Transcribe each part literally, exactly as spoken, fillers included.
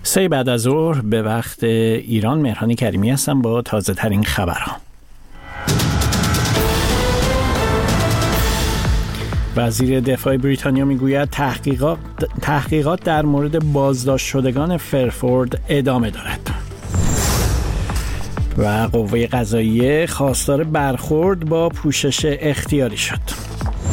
سه بعد از ظهر به وقت ایران، مهران کریمی هستم با تازه ترین خبرها. وزیر دفاع بریتانیا میگوید تحقیقات تحقیقات در مورد بازداشت شدگان فرفورد ادامه دارد. و قوه قضاییه خواستار برخورد با پوشش اختیاری شد.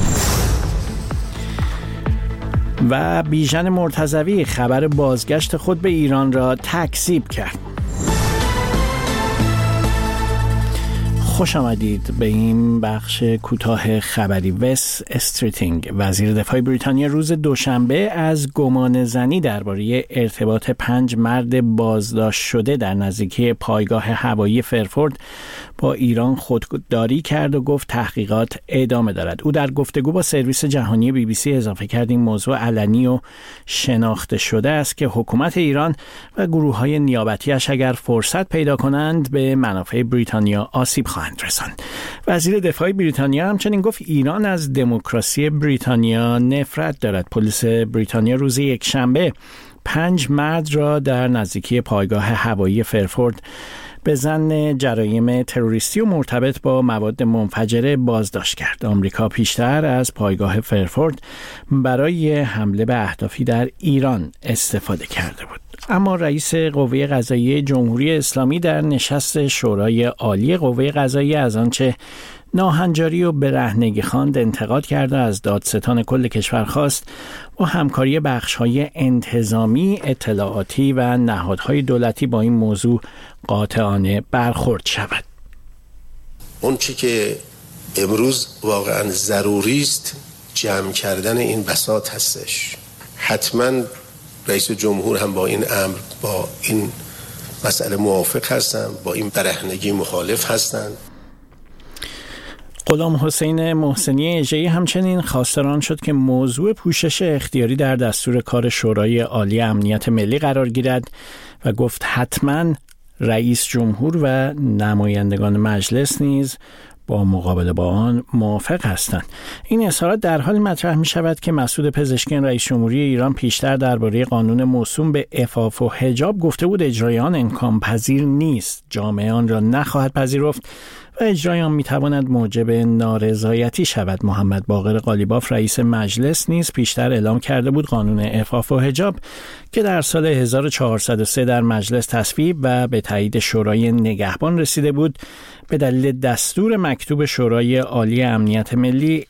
و بیژن مرتضوی خبر بازگشت خود به ایران را تکذیب کرد. خوش آمدید به این بخش کوتاه خبری. وس استریتینگ، وزیر دفاع بریتانیا، روز دوشنبه از گمان زنی درباره ارتباط پنج مرد بازداشت شده در نزدیکی پایگاه هوایی فرفورد با ایران خودداری کرد و گفت تحقیقات ادامه دارد. او در گفتگو با سرویس جهانی بی بی سی اضافه کرد این موضوع علنی و شناخته شده است که حکومت ایران و گروه‌های نیابتی‌اش اگر فرصت پیدا کنند به منافع بریتانیا آسیب خواهند رساند. وزیر دفاع بریتانیا همچنین گفت ایران از دموکراسی بریتانیا نفرت دارد. پلیس بریتانیا روز یکشنبه پنج مرد را در نزدیکی پایگاه هوایی فرفورد به ظن جرایم تروریستی و مرتبط با مواد منفجره بازداشت کرد. آمریکا پیشتر از پایگاه فرفورد برای حمله به اهدافی در ایران استفاده کرده بود. اما رئیس قوه قضاییه جمهوری اسلامی در نشست شورای عالی قوه قضاییه از آنچه ناهنجاری و برهنگی خواند انتقاد کرد و از دادستان کل کشور خواست با همکاری بخش‌های انتظامی، اطلاعاتی و نهادهای دولتی با این موضوع قاطعانه برخورد شود. اون چی که امروز واقعا ضروری است جمع کردن این بساط هستش. حتما رئیس جمهور هم با این امر، با این مسئله موافق هستن، با این برهنگی مخالف هستن. غلام حسین محسنی اژه‌ای همچنین خواستار آن شد که موضوع پوشش اختیاری در دستور کار شورای عالی امنیت ملی قرار گیرد و گفت حتما رئیس جمهور و نمایندگان مجلس نیز با مقابله با آن موافق هستند. این اظهارات در حال مطرح می شود که مسعود پزشکیان رئیس جمهوری ایران پیشتر درباره قانون موسوم به عفاف و حجاب گفته بود اجرای آن امکان پذیر نیست، جامعه آن را نخواهد پذیرفت و اجرای آن میتواند موجب نارضایتی شود. محمد باقر قالیباف رئیس مجلس نیز پیشتر اعلام کرده بود قانون عفاف و حجاب که در سال هزار و چهارصد و سه در مجلس تصویب و به تایید شورای نگهبان رسیده بود، به دلیل دستور مکتوب شورای عالی امنیت ملی